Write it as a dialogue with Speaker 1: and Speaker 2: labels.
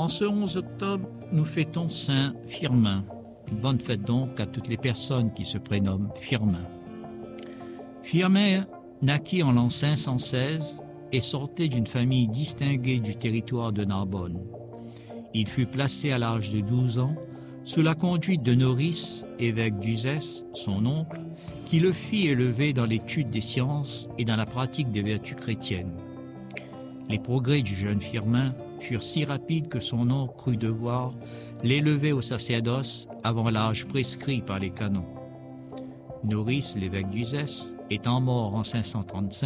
Speaker 1: En ce 11 octobre, nous fêtons Saint Firmin. Bonne fête donc à toutes les personnes qui se prénomment Firmin. Firmin naquit en l'an 516 et sortait d'une famille distinguée du territoire de Narbonne. Il fut placé à l'âge de 12 ans sous la conduite de Noris, évêque d'Uzès, son oncle, qui le fit élever dans l'étude des sciences et dans la pratique des vertus chrétiennes. Les progrès du jeune Firmin furent si rapides que son oncle crut devoir l'élever au sacerdoce avant l'âge prescrit par les canons. Noris, l'évêque d'Uzès, étant mort en 535,